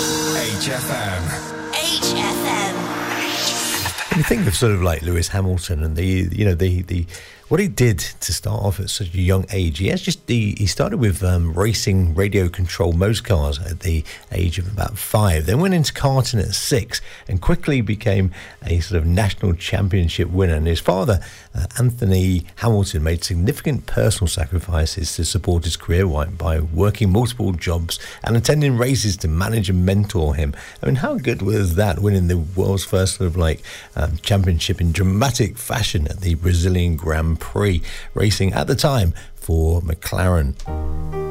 HFM. When you think of sort of like Lewis Hamilton and the what he did to start off at such a young age, he started with racing radio controlled motor cars at the age of about 5, then went into karting at 6 and quickly became a sort of national championship winner. And his father, Anthony Hamilton, made significant personal sacrifices to support his career by working multiple jobs and attending races to manage and mentor him. I mean, how good was that, winning the world's first sort of like championship in dramatic fashion at the Brazilian Grand Prix, racing at the time for McLaren.